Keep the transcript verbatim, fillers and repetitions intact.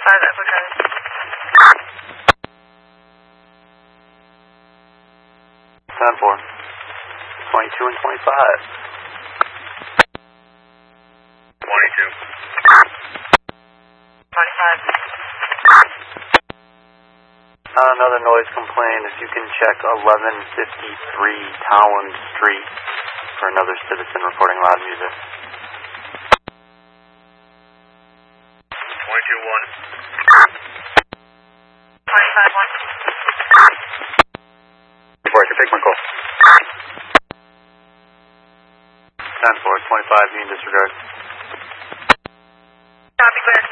twenty-five, Echo Charlie. ten four. twenty-two and twenty-five. twenty-two. twenty-five. Uh, another noise complaint. If you can check eleven fifty-three Town Street for another citizen reporting loud music. twenty-two one. twenty-five one. Before I can take my call. ten four, twenty-five, mean disregard. Copy, clear.